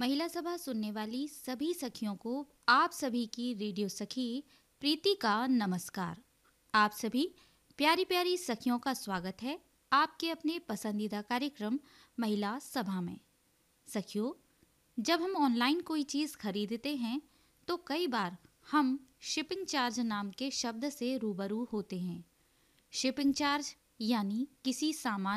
महिला सभा सुनने वाली सभी सखियों को आप सभी की रेडियो सखी प्रीति का नमस्कार। आप सभी प्यारी प्यारी सखियों का स्वागत है आपके अपने पसंदीदा कार्यक्रम महिला सभा में। सखियों, जब हम ऑनलाइन कोई चीज़ खरीदते हैं तो कई बार हम शिपिंग चार्ज नाम के शब्द से रूबरू होते हैं। शिपिंग चार्ज यानी किसी सामान